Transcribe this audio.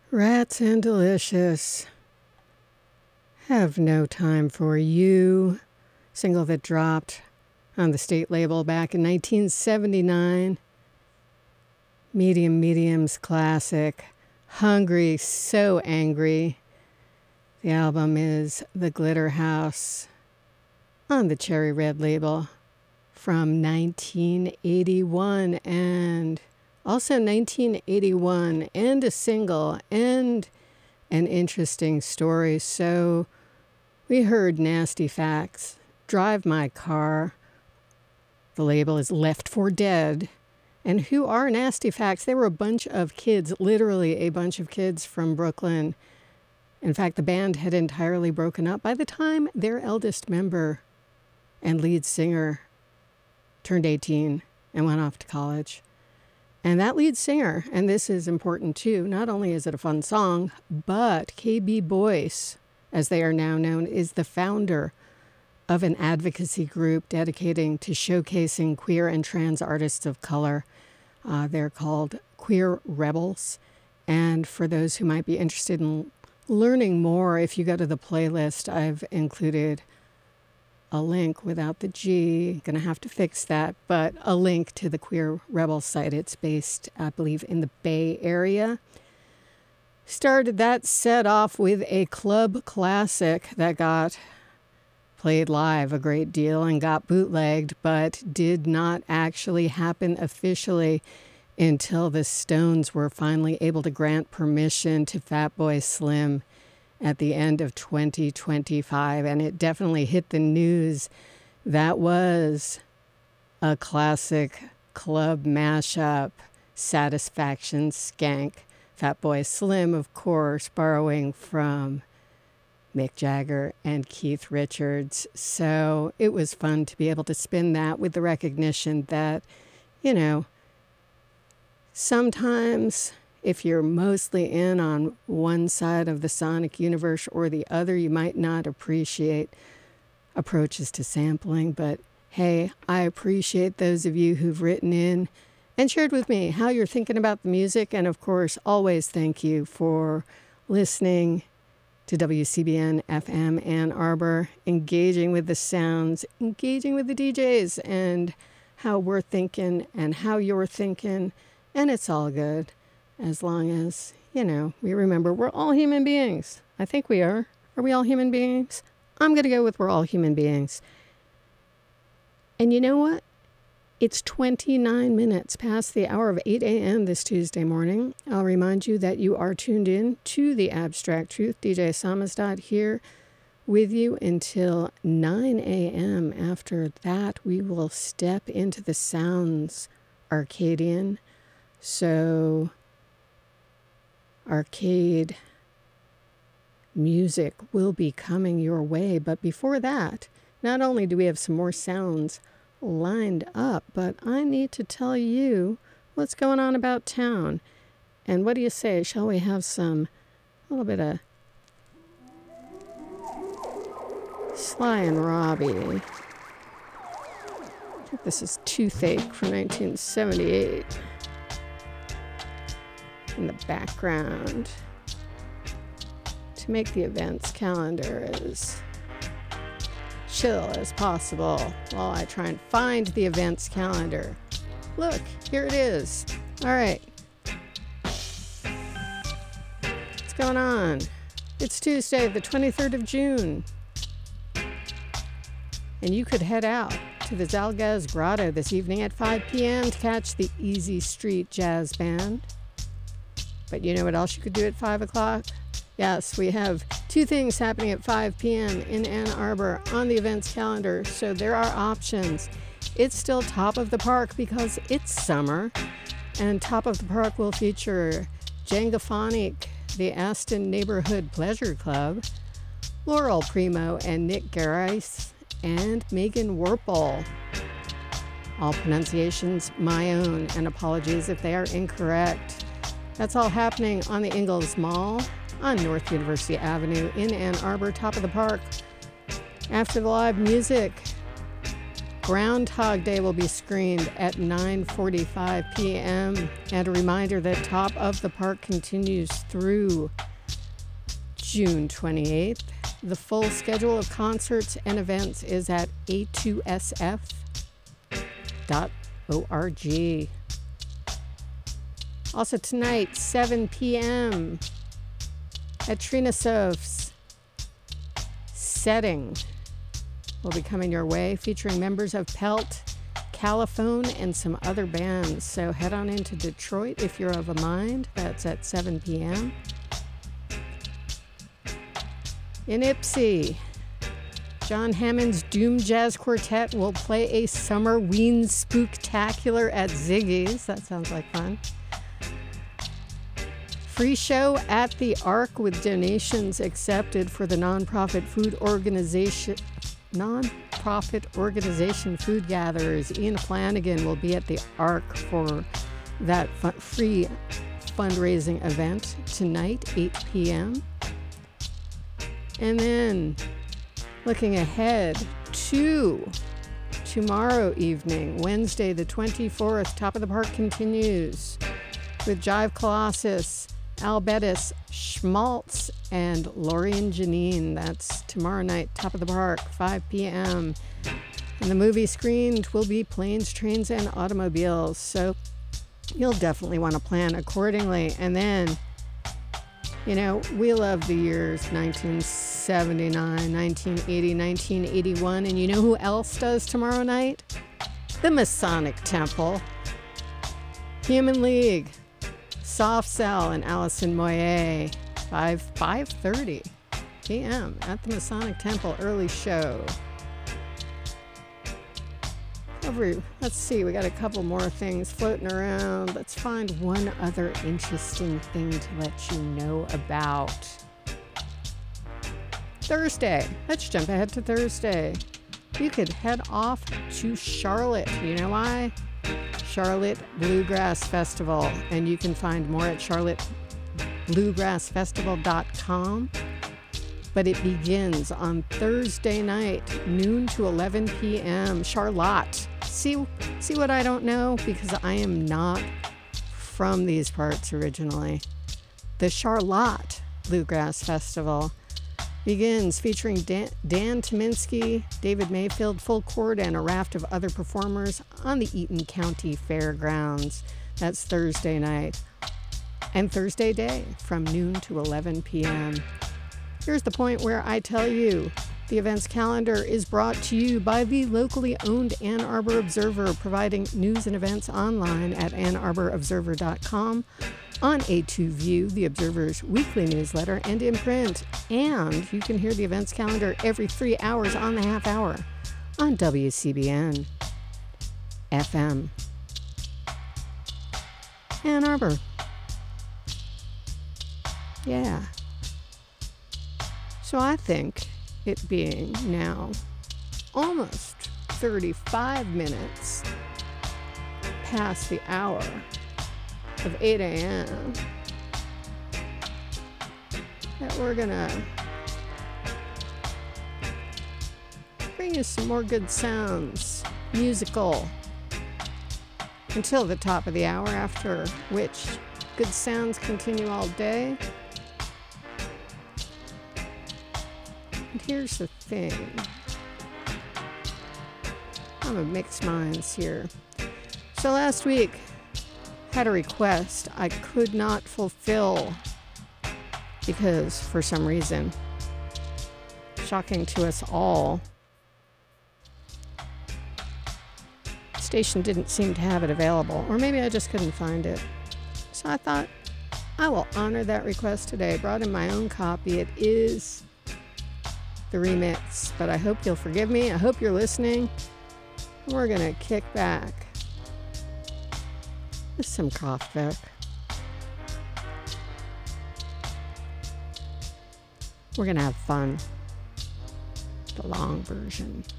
Rats and Delicious. Have no time for you. Single that dropped on the state label back in 1979. Medium's classic. Hungry, so angry. The album is The Glitter House on the Cherry Red label from 1981, and also 1981, and a single, and an interesting story. So we heard Nasty Facts, Drive My Car. The label is Left for Dead. And who are Nasty Facts? They were a bunch of kids, literally a bunch of kids from Brooklyn. In fact, the band had entirely broken up by the time their eldest member and lead singer turned 18 and went off to college. And that lead singer, and this is important too, not only is it a fun song, but KB Boyce, as they are now known, is the founder of an advocacy group dedicating to showcasing queer and trans artists of color. They're called Queer Rebels. And for those who might be interested in learning more, if you go to the playlist, I've included a link without the G. Gonna have to fix that, but a link to the Queer Rebel site. It's based, I believe, in the Bay Area. Started that set off with a club classic that got played live a great deal and got bootlegged, but did not actually happen officially until the Stones were finally able to grant permission to Fatboy Slim at the end of 2025, and it definitely hit the news. That was a classic club mashup, Satisfaction Skank. Fatboy Slim, of course, borrowing from Mick Jagger and Keith Richards. So it was fun to be able to spin that with the recognition that, you know, sometimes if you're mostly in on one side of the sonic universe or the other, you might not appreciate approaches to sampling. But hey, I appreciate those of you who've written in and shared with me how you're thinking about the music. And of course, always thank you for listening to WCBN FM Ann Arbor, engaging with the sounds, engaging with the DJs, and how we're thinking and how you're thinking. And it's all good. As long as, you know, we remember we're all human beings. I think we are. Are we all human beings? I'm going to go with we're all human beings. And you know what? It's 29 minutes past the hour of 8 a.m. this Tuesday morning. I'll remind you that you are tuned in to The Abstract Truth. DJ Samizdat here with you until 9 a.m. After that, we will step into the Sounds Arcadian. So arcade music will be coming your way. But before that, not only do we have some more sounds lined up, but I need to tell you what's going on about town. And what do you say? Shall we have a little bit of Sly and Robbie? I think this is Toothache from 1978. In the background to make the events calendar as chill as possible while I try and find the events calendar. Look, here it is. All right. What's going on? It's Tuesday, the 23rd of June. And you could head out to the Zalgaz Grotto this evening at 5 p.m. to catch the Easy Street Jazz Band. But you know what else you could do at 5 o'clock? Yes, we have two things happening at 5 p.m. in Ann Arbor on the events calendar, so there are options. It's still Top of the Park because it's summer, and Top of the Park will feature Jengaphonic, the Aston Neighborhood Pleasure Club, Laurel Primo and Nick Garais, and Megan Werple. All pronunciations my own, and apologies if they are incorrect. That's all happening on the Ingalls Mall on North University Avenue in Ann Arbor, Top of the Park. After the live music, Groundhog Day will be screened at 9:45 p.m. And a reminder that Top of the Park continues through June 28th. The full schedule of concerts and events is at a2sf.org. Also tonight, 7 p.m. at Trina Sof's Setting will be coming your way, featuring members of Pelt, Caliphone, and some other bands. So head on into Detroit if you're of a mind. That's at 7 p.m. In Ypsi, John Hammond's Doom Jazz Quartet will play a summer Ween spooktacular at Ziggy's. That sounds like fun. Free show at the Ark with donations accepted for the nonprofit organization Food Gatherers. Ian Flanagan will be at the Ark for that free fundraising event tonight, 8 p.m. And then looking ahead to tomorrow evening, Wednesday the 24th, Top of the Park continues with Jive Colossus, Al Bettis, Schmaltz, and Lori and Janine. That's tomorrow night, Top of the Park, 5 p.m. And the movie screened will be Planes, Trains, and Automobiles. So you'll definitely want to plan accordingly. And then, you know, we love the years 1979, 1980, 1981. And you know who else does tomorrow night? The Masonic Temple. Human League, Soft Cell, and Alison Moyet. 5:30 p.m. at the Masonic Temple. Early show. Let's see, we got a couple more things floating around. Let's find one other interesting thing to let you know about. Thursday. Let's jump ahead to Thursday. You could head off to Charlotte. You know why? Charlotte Bluegrass Festival. And you can find more at charlottebluegrassfestival.com. But it begins on Thursday night, noon to 11 p.m. Charlotte. See what I don't know? Because I am not from these parts originally. The Charlotte Bluegrass Festival begins featuring Dan Tyminski, David Mayfield, Full Court, and a raft of other performers on the Eaton County Fairgrounds. That's Thursday night. And Thursday day from noon to 11 p.m. Here's the point where I tell you the events calendar is brought to you by the locally owned Ann Arbor Observer, providing news and events online at AnnArborObserver.com, on A2View, the Observer's weekly newsletter, and in print. And you can hear the events calendar every 3 hours on the half hour on WCBN FM. Ann Arbor. Yeah. So I think it being now almost 35 minutes past the hour of 8 a.m. that we're gonna bring you some more good sounds, musical, until the top of the hour, after which good sounds continue all day. And here's the thing. I'm of mixed minds here. So last week, had a request I could not fulfill because, for some reason, shocking to us all, the station didn't seem to have it available, or maybe I just couldn't find it. So I thought, I will honor that request today. Brought in my own copy. It is the remix, but I hope you'll forgive me. I hope you're listening. We're gonna kick back with some Kraftwerk. We're gonna have fun. The long version.